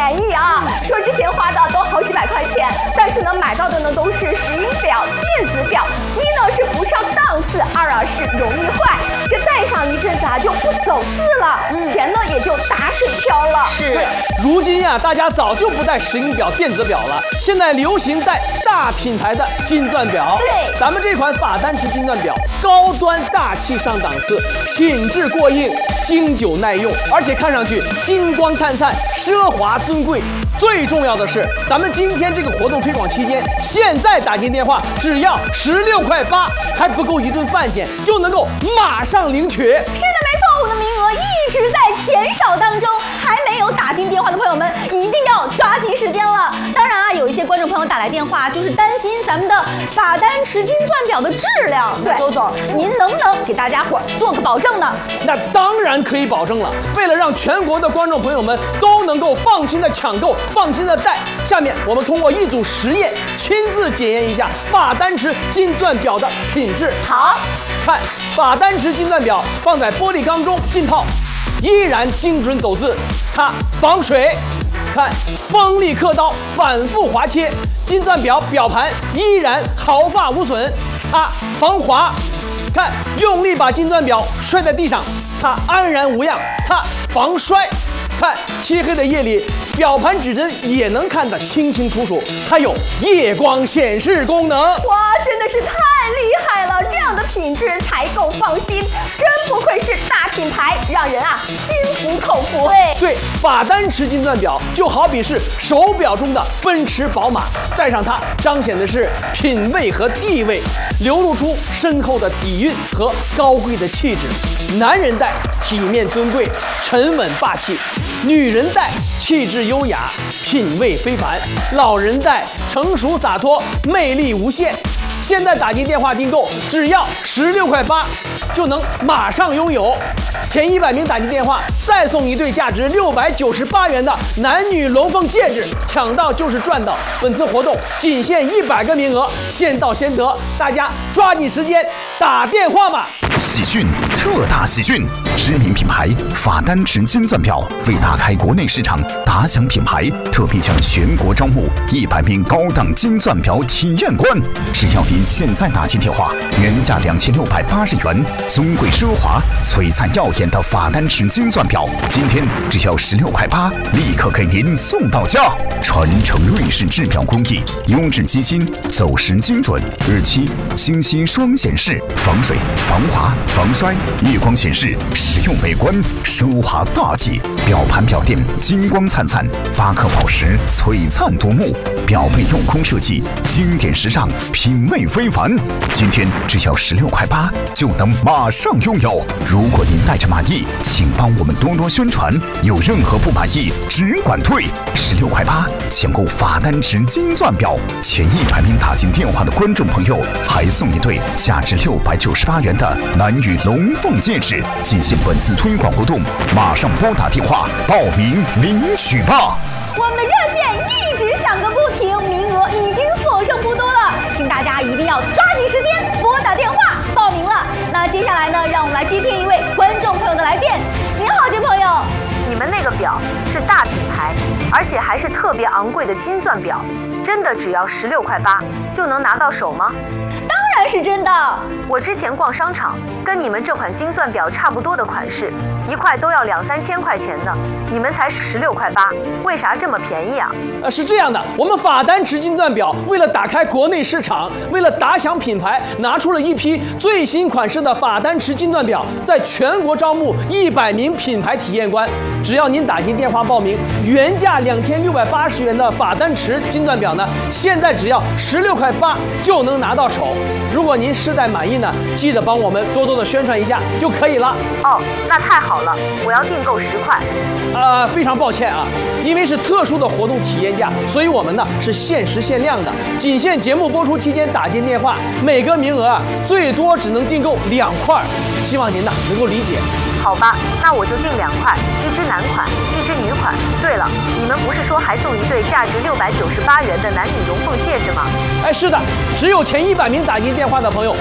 便宜啊！说之前花的都好几百块钱，但是呢买到的呢都是石英表、电子表，一呢是不上档次，二啊是容易坏，这戴上一阵子啊就不走字了，钱呢也就打水漂了。 是，如今呀，大家早就不戴石英表、电子表了，现在流行戴大品牌的金钻表。 对， 咱们这款法丹池金钻表，高端大气上档次，品质过硬，经久耐用，而且看上去金光灿灿、奢华尊贵。最重要的是，咱们今天这个活动推广期间，现在打进电话只要16.8块，还不够一顿饭钱，就能够马上领取。 是的，没错，我们的名额一直在减少当中，还没有打进电话的朋友们一定要抓紧时间了。当然啊，有一些观众朋友打来电话，就是担心咱们的法丹池金钻表的质量。对，周总，您能不能给大家伙做个保证呢？ 那当然可以保证了。为了让全国的观众朋友们都能够放心的抢购、放心的戴，下面我们通过一组实验，亲自检验一下法丹池金钻表的品质。 好， 看法丹池金钻表放在玻璃缸中浸泡，依然精准走字，它防水。看锋利刻刀，反复划切，金钻表表盘依然毫发无损，它防滑。看用力把金钻表摔在地上，它安然无恙，它防摔。看漆黑的夜里，表盘指针也能看得清清楚楚，它有夜光显示功能。 哇，真的是太厉害了！这样的品质才够放心，真不愧是大品牌，让人啊心服口服。 对，法丹池金钻表就好比是手表中的奔驰、宝马，戴上它彰显的是品味和地位，流露出深厚的底蕴和高贵的气质。男人戴体面尊贵、沉稳霸气，女人戴气质优雅、品味非凡，老人戴成熟洒脱、魅力无限。现在打进电话订购，只要16.8块，就能马上拥有。前100名打进电话，再送一对价值698元的男女龙凤戒指，抢到就是赚到。本次活动仅限100个名额，先到先得，大家抓紧时间打电话吧。 喜讯，特大喜讯！知名品牌法丹池金钻表为打开国内市场，打响品牌特别向全国招募100名高档金钻表体验官。只要您现在打进电话，原价2680元，尊贵奢华、璀璨耀眼的法丹池金钻表，今天只要16.8块，立刻给您送到家。传承瑞士制表工艺，优质机芯，走时精准，日期、星期双显示，防水、防滑、防摔，夜光显示，实用美观，奢华大气。表盘表垫金光灿灿，8克宝石璀璨夺目，表背镂空设计，经典时尚，品味非凡。今天只要16.8块，就能马上拥有。如果您带着满意，请帮我们多多宣传，有任何不满意只管退。16.8块抢购法丹池金钻表，前100名打进电话的观众朋友还送一对价值698元的男女龙凤戒指。进行本次推广活动，马上拨打电话报名领取吧。 我们的热线一直响个不停，名额已经所剩不多了，请大家一定要抓紧时间拨打电话报名了。那接下来呢，让我们来接听一位观众朋友的来电。您好，这位朋友， 你们那个表是大品牌，而且还是特别昂贵的金钻表，真的只要16.8块就能拿到手吗？ 当然是真的。 我之前逛商场，跟你们这款金钻表差不多的款式，一块都要2-3千块钱呢，你们才16.8块，为啥这么便宜啊？ 是这样的，我们法丹池金钻表为了打开国内市场，为了打响品牌，拿出了一批最新款式的法丹池金钻表，在全国招募100名品牌体验官。只要您打进电话报名，原价2680元的法丹池金钻表呢，现在只要16.8块就能拿到手。如果您实在满意呢，记得帮我们多多的宣传一下就可以了。 哦，那太好了，我要订购10块。 非常抱歉啊，因为是特殊的活动体验价，所以我们呢是限时限量的，仅限节目播出期间打进电话，每个名额最多只能订购2块，希望您呢能够理解。 好吧，那我就订2块，一只男款，一只女款。对了，你们不是说还送一对价值698元的男女龙凤戒指吗？ 是的，只有前100名打进电话的朋友